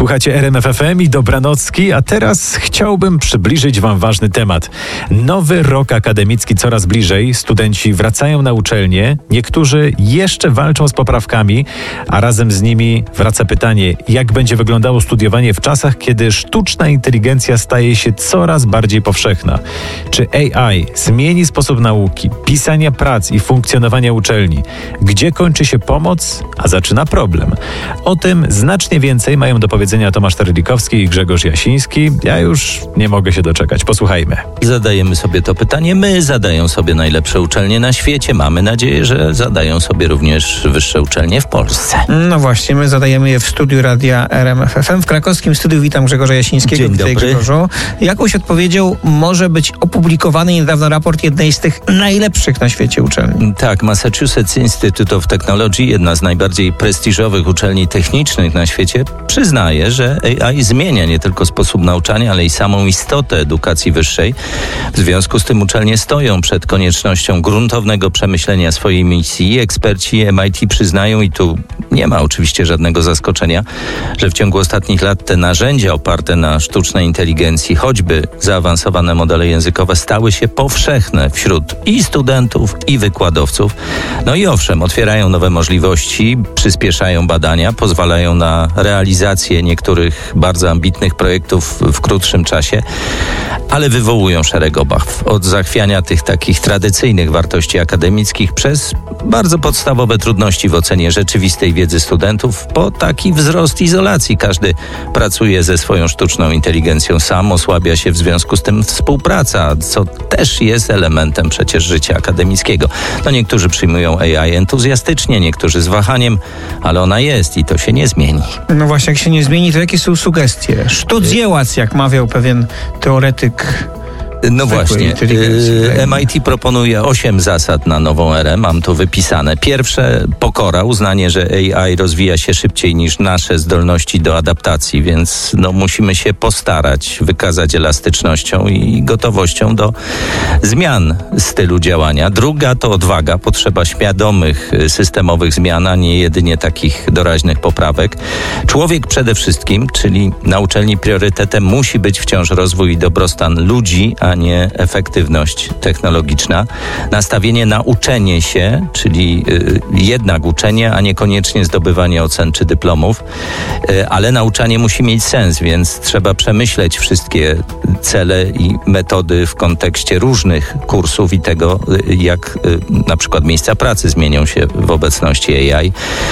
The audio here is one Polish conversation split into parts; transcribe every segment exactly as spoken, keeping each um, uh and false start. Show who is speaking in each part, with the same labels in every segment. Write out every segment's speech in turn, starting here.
Speaker 1: Słuchacie R M F F M i Dobranocki, a teraz chciałbym przybliżyć wam ważny temat. Nowy rok akademicki coraz bliżej, studenci wracają na uczelnię, niektórzy jeszcze walczą z poprawkami, a razem z nimi wraca pytanie, jak będzie wyglądało studiowanie w czasach, kiedy sztuczna inteligencja staje się coraz bardziej powszechna. Czy A I zmieni sposób nauki, pisania prac i funkcjonowania uczelni? Gdzie kończy się pomoc, a zaczyna problem? O tym znacznie więcej mają do powiedzenia Tomasz Terlikowski i Grzegorz Jasiński. Ja już nie mogę się doczekać. Posłuchajmy.
Speaker 2: Zadajemy sobie to pytanie. My zadają sobie najlepsze uczelnie na świecie. Mamy nadzieję, że zadają sobie również wyższe uczelnie w Polsce.
Speaker 3: No właśnie, my zadajemy je w studiu Radia R M F F M. W krakowskim studiu witam Grzegorza Jasińskiego.
Speaker 2: Dzień dobry.
Speaker 3: Grzegorzu. Jakąś odpowiedzią może być opublikowany niedawno raport jednej z tych najlepszych na świecie uczelni.
Speaker 2: Tak, Massachusetts Institute of Technology, jedna z najbardziej prestiżowych uczelni technicznych na świecie, przyznaje, że A I zmienia nie tylko sposób nauczania, ale i samą istotę edukacji wyższej. W związku z tym uczelnie stoją przed koniecznością gruntownego przemyślenia swojej misji. Eksperci M I T przyznają, i tu nie ma oczywiście żadnego zaskoczenia, że w ciągu ostatnich lat te narzędzia oparte na sztucznej inteligencji, choćby zaawansowane modele językowe, stały się powszechne wśród i studentów, i wykładowców. No i owszem, otwierają nowe możliwości, przyspieszają badania, pozwalają na realizację niektórych bardzo ambitnych projektów w krótszym czasie, ale wywołują szereg obaw. Od zachwiania tych takich tradycyjnych wartości akademickich przez bardzo podstawowe trudności w ocenie rzeczywistej wiedzy studentów, po taki wzrost izolacji. Każdy pracuje ze swoją sztuczną inteligencją sam, osłabia się w związku z tym współpraca, co też jest elementem przecież życia akademickiego. No niektórzy przyjmują A I entuzjastycznie, niektórzy z wahaniem, ale ona jest i to się nie zmieni.
Speaker 3: No właśnie, jak się nie zmieni, to jakie są sugestie? Sztudziełac, jak mawiał pewien teoretyk.
Speaker 2: No właśnie, M I T proponuje osiem zasad na nową erę, mam to wypisane. Pierwsze, pokora, uznanie, że A I rozwija się szybciej niż nasze zdolności do adaptacji, więc no, musimy się postarać, wykazać elastycznością i gotowością do zmian stylu działania. Druga to odwaga, potrzeba świadomych, systemowych zmian, a nie jedynie takich doraźnych poprawek. Człowiek przede wszystkim, czyli na uczelni priorytetem musi być wciąż rozwój i dobrostan ludzi, a nie efektywność technologiczna. Nastawienie na uczenie się, czyli y, jednak uczenie, a niekoniecznie zdobywanie ocen czy dyplomów, y, ale nauczanie musi mieć sens, więc trzeba przemyśleć wszystkie cele i metody w kontekście różnych kursów i tego, y, jak y, na przykład miejsca pracy zmienią się w obecności A I.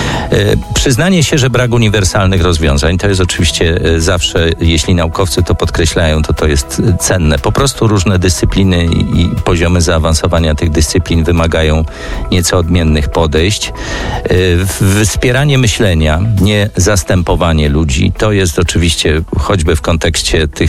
Speaker 2: Y, przyznanie się, że brak uniwersalnych rozwiązań, to jest oczywiście y, zawsze, jeśli naukowcy to podkreślają, to to jest cenne. Po prostu różne dyscypliny i poziomy zaawansowania tych dyscyplin wymagają nieco odmiennych podejść. Wspieranie myślenia, nie zastępowanie ludzi, to jest oczywiście choćby w kontekście tych